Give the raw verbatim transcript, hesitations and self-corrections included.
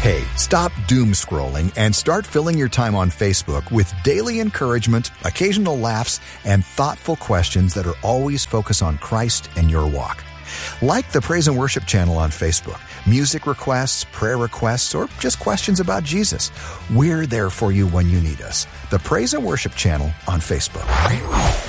Hey, stop doom scrolling and start filling your time on Facebook with daily encouragement, occasional laughs, and thoughtful questions that are always focused on Christ and your walk. Like the Praise and Worship channel on Facebook, music requests, prayer requests, or just questions about Jesus. We're there for you when you need us. The Praise and Worship channel on Facebook.